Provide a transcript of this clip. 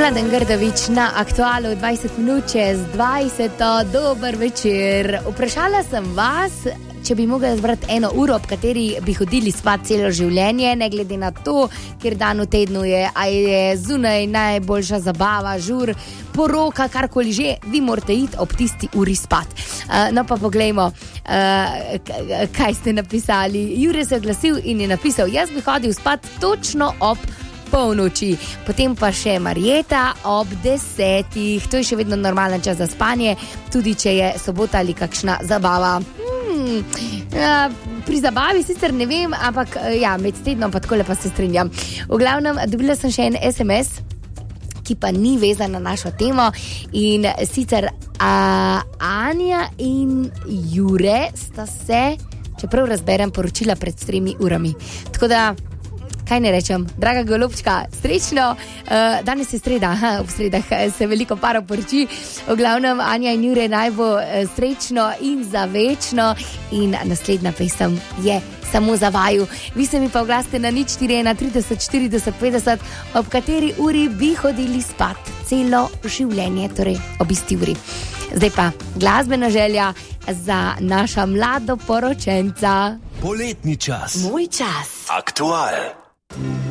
Mladen Grdović na Aktualu 20 minut čez 20. Dober večer. Vprašala sem vas, če bi mogla zbrati 1 uro, ob kateri bi hodili spat celo življenje, ne glede na to, kjer dan v tednu je, a je zunaj najboljša zabava, žur, poroka, karkoli že, vi morate iti ob tisti uri spat. No pa poglejmo, kaj ste napisali. Jure se je oglasil in je napisal, jaz bi hodil spat točno ob polnoči, potem pa še Marjeta ob 10. To je še vedno normalen čas za spanje, tudi če je sobota ali kakšna zabava. Pri zabavi sicer ne vem, ampak ja, med tednom pa takole pa se strinjam. V glavnem, dobila sem še en SMS, ki pa ni vezan na našo temo, in sicer Anja in Jure sta se, čeprav razberem, poročila pred 3 urami. Tako da kaj ne rečem, draga golubčka, srečno, danes je sreda, ob sredah se veliko parov poroči, v glavnem Anja in Jure naj bo srečno in za večno, in naslednja pesem je samo za vaju. Vi se mi pa oglasite na 041 30 40 50, ob kateri uri bi hodili spat celo življenje, torej ob isti uri. Zdaj pa glasbena želja za naša mlado poročenca. Poletni čas. Moj čas. Aktual.